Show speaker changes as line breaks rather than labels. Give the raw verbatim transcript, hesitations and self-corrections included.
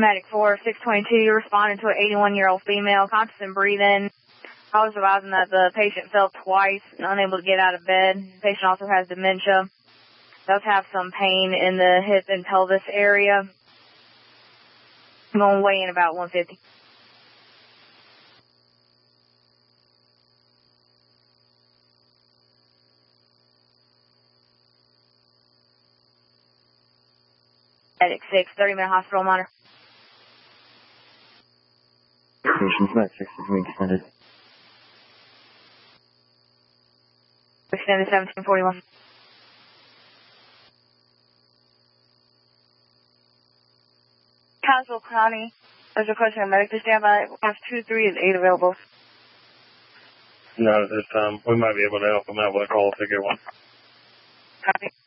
Medic four, six twenty-two, you responded to an eighty-one-year-old female, conscious and breathing. I was advising that the patient fell twice and unable to get out of bed. The patient also has dementia. Does have some pain in the hip and pelvis area. I'm going to weigh in about one fifty. Medic six, thirty minute hospital monitor.
Patient's Medic six is being extended.
Extended seventeen forty-one. Caswell County, there's a question of medic to stand by. We have two, three, and eight available.
Not at this time. We might be able to help them out with a call figure one.
Copy.